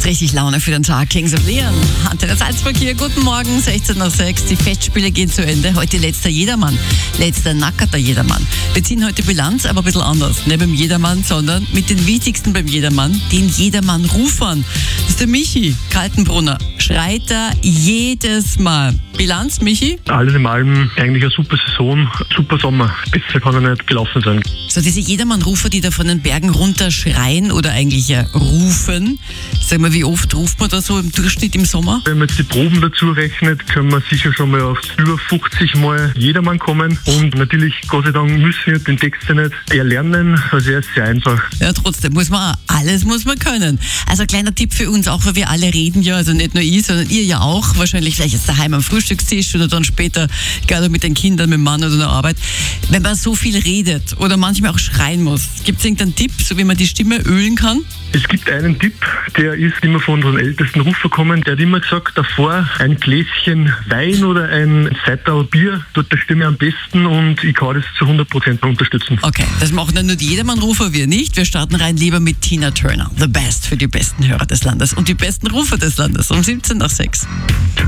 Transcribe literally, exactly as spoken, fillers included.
macht richtig Laune für den Tag. Kings of Leon. Antenne Salzburg hier. Guten Morgen, sechzehn Uhr sechs. Die Festspiele gehen zu Ende. Heute letzter Jedermann. Letzter nackerter Jedermann. Wir ziehen heute Bilanz, aber ein bisschen anders. Nicht beim Jedermann, sondern mit den wichtigsten beim Jedermann, den Jedermann-Rufern. Das ist der Michi Kaltenbrunner. Schreit er jedes Mal. Bilanz, Michi? Alles in allem eigentlich eine super Saison, super Sommer. Besser kann er nicht gelaufen sein. So diese Jedermann-Rufer, die da von den Bergen runter schreien oder eigentlich ja rufen. Sag mal, wie oft ruft man da so im Durchschnitt im Sommer? Wenn man jetzt die Proben dazu rechnet, können wir sicher schon mal auf über fünfzig Mal Jedermann kommen. Und natürlich, Gott sei Dank, müssen wir den Text ja nicht erlernen. Also er ist sehr einfach. Ja, trotzdem muss man auch, alles muss man können. Also ein kleiner Tipp für uns, auch weil wir alle reden ja, also nicht nur ich, sondern ihr ja auch. Wahrscheinlich vielleicht jetzt daheim am Frühstückstisch oder dann später, gerade mit den Kindern, mit dem Mann oder der Arbeit. Wenn man so viel redet oder manchmal auch schreien muss, gibt es irgendeinen Tipp, so wie man die Stimme ölen kann? Es gibt einen Tipp, der ist immer von unseren ältesten Rufer gekommen. Der hat immer gesagt, davor ein Gläschen Wein oder ein Seital Bier tut der Stimme am besten und ich kann das zu hundert Prozent unterstützen. Okay, das machen dann nur die Jedermann-Rufer, wir nicht. Wir starten rein lieber mit Tina Turner. The Best für die besten Hörer des Landes und die besten Rufer des Landes um siebzehn nach sechs.